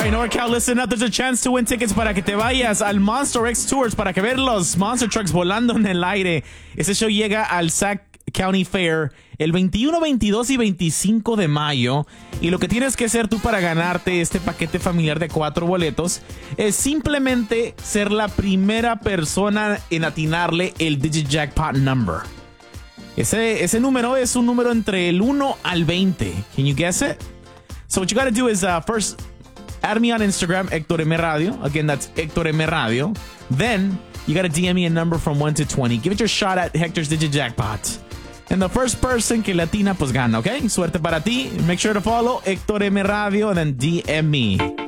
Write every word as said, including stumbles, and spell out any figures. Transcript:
right, NorCal, listen up. There's a chance to win tickets para que te vayas al Monster X Tours para que ver los Monster Trucks volando en el aire. Ese show llega al Sac County Fair el veintiuno, veintidós y veinticinco de mayo. Y lo que tienes que hacer tú para ganarte este paquete familiar de cuatro boletos es simplemente ser la primera persona en atinarle el Digit Jackpot number. Ese, ese número es un número entre el uno al veinte. Can you guess it? So what you gotta do is uh, first add me on Instagram, Hector M Radio. Again, that's Hector M Radio. Then you gotta D M me a number from one to twenty. Give it your shot at Hector's Digit Jackpot. And the first person que latina, pues gana, okay? Suerte para ti. Make sure to follow Hector M Radio and then D M me.